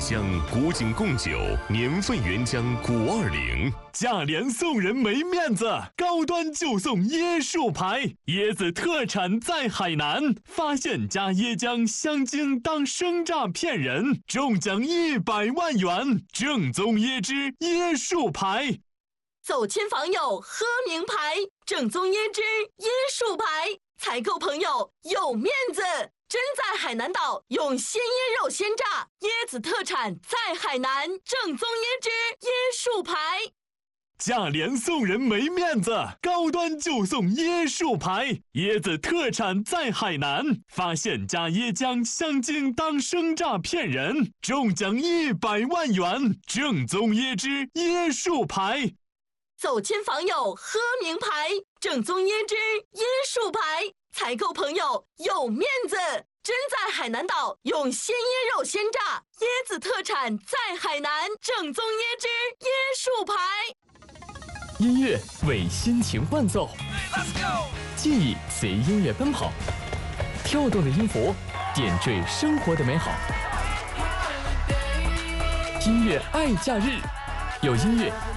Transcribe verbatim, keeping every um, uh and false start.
乡古井贡酒，年份原浆古二零。价廉送人没面子，高端就送椰树牌，椰子特产在海南，发现加椰浆香精当生榨骗人，中奖一百万元，正宗椰汁椰树牌。 走亲访友喝名牌，正宗椰汁椰树牌，采购朋友有面子。真在海南岛用鲜椰肉鲜榨，椰子特产在海南，正宗椰汁椰树牌。 价廉送人没面子，高端就送椰树牌，椰子特产在海南，发现加椰浆香精当生榨骗人，中奖一百万元，正宗椰汁椰树牌。 走亲访友喝名牌，正宗椰汁椰树牌，采购朋友有面子。真在海南岛用鲜椰肉鲜榨，椰子特产在海南，正宗椰汁椰树牌。 音乐为心情伴奏，记忆随音乐奔跑，跳动的音符点缀生活的美好。音乐爱假日，有音乐